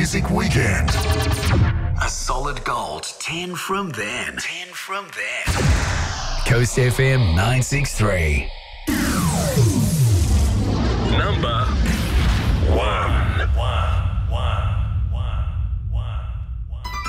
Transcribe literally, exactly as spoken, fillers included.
Music Weekend. A solid gold ten from them. ten from them. Coast F M nine six three. Number